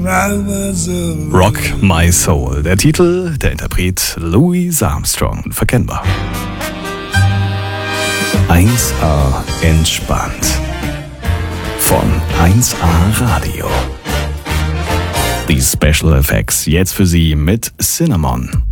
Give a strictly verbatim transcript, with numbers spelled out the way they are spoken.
Rock My Soul. Der Titel, der Interpret Louis Armstrong. Unverkennbar. eins A entspannt. Von eins A Radio. Die Special Effects jetzt für Sie mit Cinnamon.